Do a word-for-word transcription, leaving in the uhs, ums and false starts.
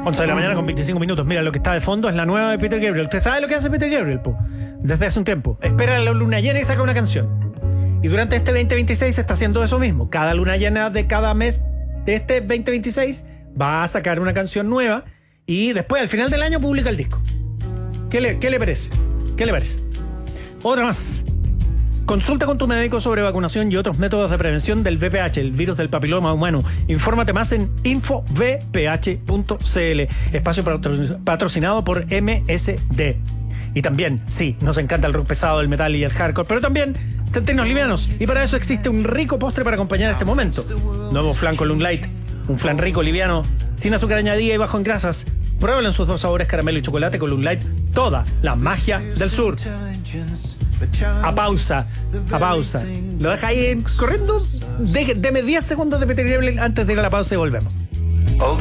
once de la mañana con veinticinco minutos. Mira, lo que está de fondo es la nueva de Peter Gabriel. ¿Usted sabe lo que hace Peter Gabriel, po? Desde hace un tiempo. Espera la luna llena y saca una canción. Y durante este veinte veintiséis está haciendo eso mismo. Cada luna llena de cada mes de este veinte veintiséis va a sacar una canción nueva y después, al final del año, publica el disco. ¿Qué le, qué le parece? ¿Qué le parece? Otra más. Consulta con tu médico sobre vacunación y otros métodos de prevención del V P H, el virus del papiloma humano. Infórmate más en info v p h punto c l. Espacio patrocinado por M S D. Y también, sí, nos encanta el rock pesado, el metal y el hardcore, pero también centenos livianos. Y para eso existe un rico postre para acompañar este momento. Nuevo flan con Long Light. Un flan rico, liviano, sin azúcar añadida y bajo en grasas. Pruébalo en sus dos sabores, caramelo y chocolate con Long Light. Toda la magia del sur. A pausa, a pausa. Lo deja ahí corriendo. De, deme diez segundos de Peter Gabriel antes de ir a la pausa y volvemos.